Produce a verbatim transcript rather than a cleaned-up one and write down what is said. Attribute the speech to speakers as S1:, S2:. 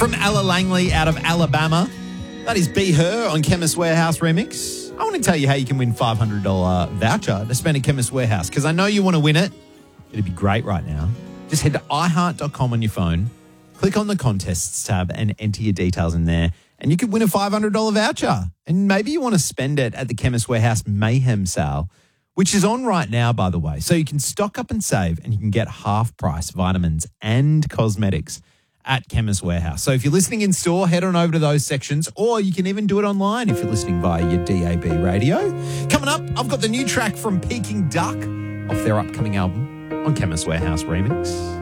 S1: from Ella Langley out of Alabama. That is Be Her on Chemist Warehouse Remix. I want to tell you how you can win five hundred dollars voucher to spend at Chemist Warehouse because I know you want to win it. It'd be great right now. Just head to i heart dot com on your phone, click on the contests tab and enter your details in there and you could win a five hundred dollars voucher. And maybe you want to spend it at the Chemist Warehouse Mayhem sale, which is on right now, by the way. So you can stock up and save and you can get half price vitamins and cosmetics at Chemist Warehouse. So if you're listening in store, head on over to those sections, or you can even do it online if you're listening via your D A B radio. Coming up, I've got the new track from Peking Duck off their upcoming album on Chemist Warehouse Remix.